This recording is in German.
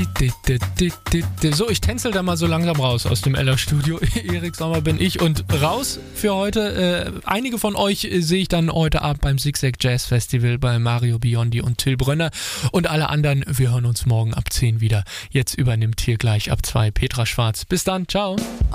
So, ich tänzel da mal so langsam raus aus dem Eller-Studio. Erik Sommer bin ich und raus für heute. Einige von euch sehe ich dann heute Abend beim Zigzag Jazz Festival bei Mario Biondi und Till Brönner. Und alle anderen, wir hören uns morgen ab 10 wieder. Jetzt übernimmt hier gleich ab 2 Petra Schwarz. Bis dann, ciao.